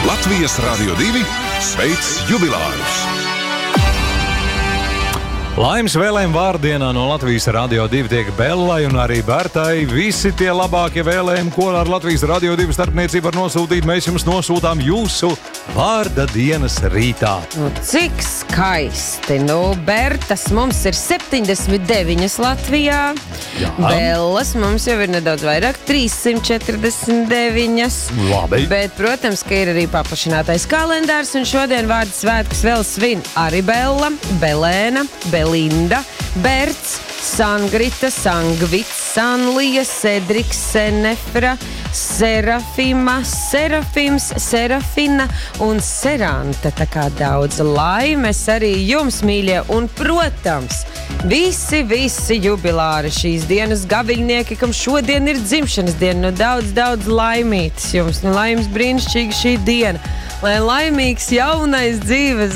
Latvijas Radio 2 sveic jubilārus! Laimes vēlējumi vārdienā no Latvijas Radio 2 tiek Bellai un arī Bertai. Visi tie labākie vēlējumi, ko ar Latvijas Radio 2 starpniecību var nosūtīt, mēs jums nosūtām jūsu vārda dienas rītā. Cik skaisti! Bertas mums ir 79 Latvijā. Jā. Bellas mums jau ir nedaudz vairāk, 349. Labi. Bet, protams, ka ir arī paplašinātais kalendārs, un šodien vārdu svētkus vēl svin arī Bella, Belēna, Belinda, Berts, Sangrita, Sangvits, Sanlija, Sedriks, Senefra, Serafima, Serafims, Serafina un Seranta. Tā kā daudz laimes arī jums, mīļie, un, protams, visi jubilāri šīs dienas gaviļnieki, kam šodien ir dzimšanas diena. Daudz laimītas jums, laimes brīnišķīga šī diena. Lai laimīgs jaunais dzīves